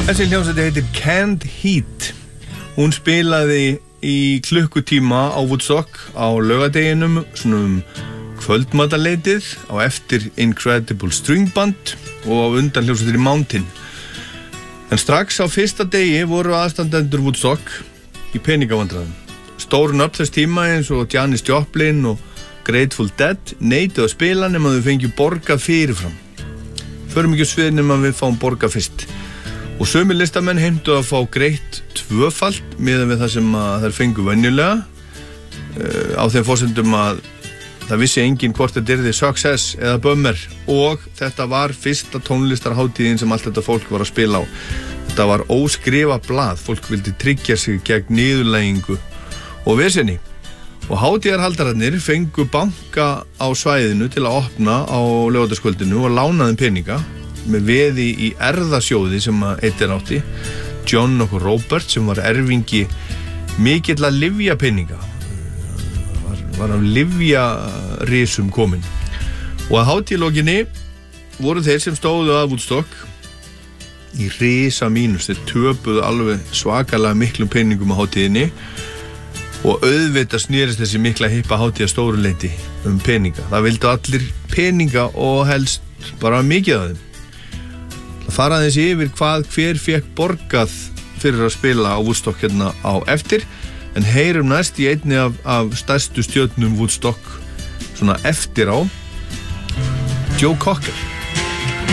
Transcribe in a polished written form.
Þessi hljómsveit heitir Canned Heat. Hún spilaði í klukkutíma á Woodstock á laugardeginum, svona kvöldmatarleitið, á eftir Incredible String Band og á undan hljómsveitir í Mountain. En strax á fyrsta degi voru aðstandendur Woodstock í peningavandræðum. Stór nöfn þess tíma eins og Janis Joplin og Grateful Dead neituðu að spila nema þau fengju borgað fyrirfram. Förum ekki á svið nema við fáum borgað fyrst. Og sumir listamenn heimtu að fá greitt tvöfalt miðað við það sem þær fengu venjulega á þeim forsendum að það vissi enginn hvort þetta yrði success eða bummer og þetta var fyrsta tónlistarhátíðin sem allt þetta fólk var að spila á. Þetta var óskrifa blað, fólk vildi tryggja sig gegn niðurlægingu og veseni. Og hátíðarhaldararnir fengu banka á svæðinu til að opna á laugardagskvöldinu og lána þeim peninga með veði í erðasjóði sem eittir átti, John og Robert sem var erfingi mikilla lyfjapeninga, var af lyfjarisum kominn. Og að hátíðlokinni voru þeir sem stóðu að Woodstock í risa mínus, þeir töpuðu alveg svakalega miklum peningum á hátíðinni og auðvitað snýrist þessi mikla hippa hátíð að stóru leyti peninga. Það vildu allir peninga og helst bara mikið af þeim. Það fara þessi yfir hver fekk borgað fyrir að spila á Woodstock hérna á eftir, en heyrum næst í einni af stærstu stjörnum Woodstock svona eftir á, Joe Cocker.